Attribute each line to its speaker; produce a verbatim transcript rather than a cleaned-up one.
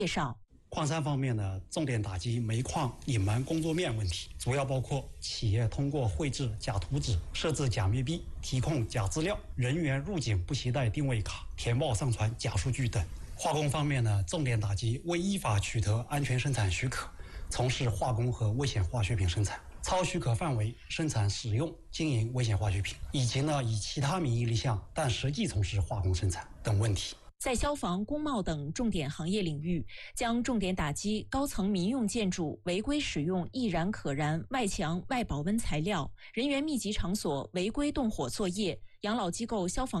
Speaker 1: 介绍。
Speaker 2: 矿山方面呢，重点打击煤矿隐瞒工作面问题，主要包括企业通过绘制假图纸、设置假密闭、提供假资料、人员入境不携带定位卡、填报上传假数据等。化工方面呢，重点打击未依法取得安全生产许可，从事化工和危险化学品生产，超许可范围生产使用经营危险化学品，以及呢以其他名义立项但实际从事化工生产等问题。
Speaker 1: 在消防、工贸等重点行业领域，将重点打击高层民用建筑违规使用易燃可燃外墙外保温材料、人员密集场所违规动火作业、养老机构消防